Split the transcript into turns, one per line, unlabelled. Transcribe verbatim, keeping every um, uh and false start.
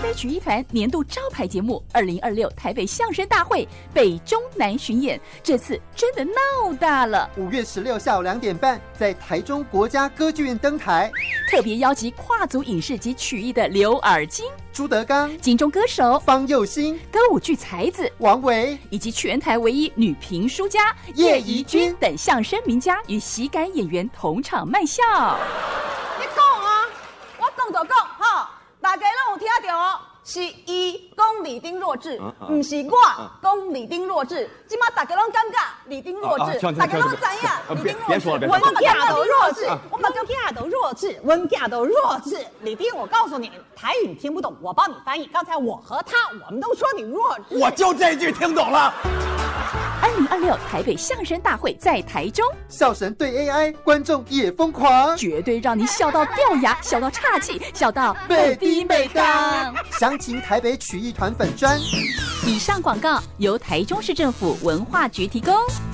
北曲艺团年度招牌节目二零二六台北相声大会北中南巡演，这次真的闹大了。
五月十六下午两点半，在台中国家歌剧院登台，
特别邀集跨族影视及曲艺的刘尔金、
朱德刚、
金钟歌手
方佑兴、
歌舞剧才子
王维，
以及全台唯一女评书家叶怡君等相声名家与喜感演员同场卖笑。
你讲啊，我讲就讲哈，大家拢有听到哦。是伊讲李丁弱智，不是我讲李丁弱智。今麦大家拢感觉李丁弱智，大家拢知影李丁弱智。
我们家都弱智，我们家都弱智，我们家都弱智。李丁，我告诉你，台语你听不懂，我帮你翻译。刚才我和他，我们都说你弱智。
我就这句听懂了。
二零二六台北相声大会在台中，
笑神对 A I， 观众也疯狂，
绝对让你笑到掉牙，笑到岔气，笑到
美滴美当。详情台北曲艺团粉专。
以上广告由台中市政府文化局提供。